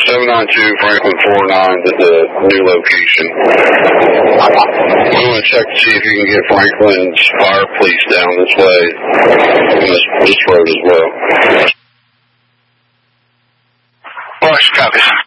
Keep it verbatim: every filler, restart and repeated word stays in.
seven nine two Franklin four nine at the new location. We want to check to see if you can get Franklin's fire police down this way, on this, this road as well. Bush, copy.